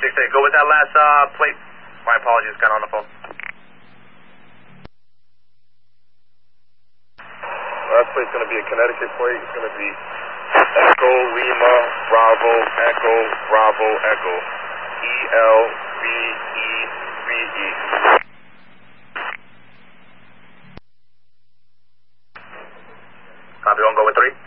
368. Go with that last plate. My apologies, got on the phone. Last plate's going to be a Connecticut plate. It's going to be Echo Lima Bravo Echo Bravo Echo ELVEVE. Copy, one, go with 3.